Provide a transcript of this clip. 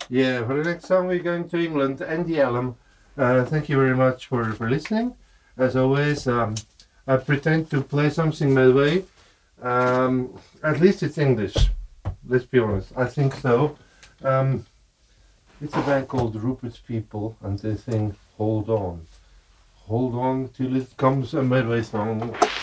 Yeah, for the next song we're going to England, Andy Allen. Thank you very much for listening. As always, I pretend to play something my way. At least it's English. Let's be honest. I think so. It's a band called Rupert's People, and they sing "Hold On." Hold on till it comes a Medway song.